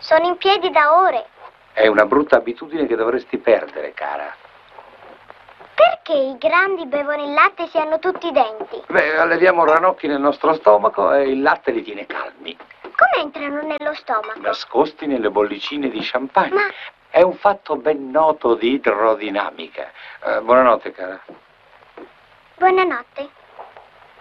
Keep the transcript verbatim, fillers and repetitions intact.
Sono in piedi da ore. È una brutta abitudine che dovresti perdere, cara. Perché i grandi bevono il latte e si hanno tutti i denti? Beh, alleviamo ranocchi nel nostro stomaco e il latte li tiene calmi. Come entrano nello stomaco? Nascosti nelle bollicine di champagne. Ma... È un fatto ben noto di idrodinamica. Eh, buonanotte, cara. Buonanotte.